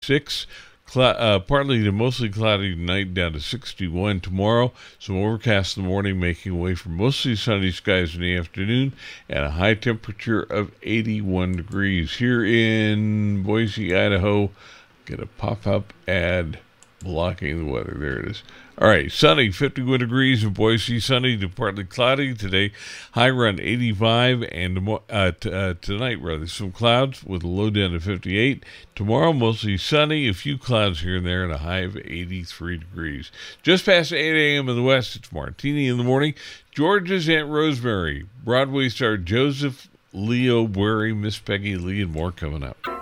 56. Partly to mostly cloudy tonight, down to 61 tomorrow. Some overcast in the morning, making way for mostly sunny skies in the afternoon, and a high temperature of 81 degrees. Here in Boise, Idaho, get a pop-up ad blocking the weather. There it is. All right, sunny, 51 degrees in Boise, sunny to partly cloudy today. High around 85, and tonight, some clouds with a low down to 58. Tomorrow, mostly sunny, a few clouds here and there, and a high of 83 degrees. Just past 8 a.m. in the west, it's Martini in the morning. George's Aunt Rosemary, Broadway star Joseph Leo Bury, Miss Peggy Lee, and more coming up.